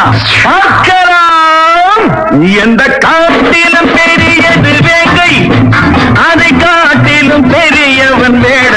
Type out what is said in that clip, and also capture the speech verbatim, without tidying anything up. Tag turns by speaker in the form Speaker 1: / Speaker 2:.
Speaker 1: பார்க்கலாம். எந்த காட்டிலும் பெரியது வேங்கை, அதை காட்டிலும் பெரியவன் வேட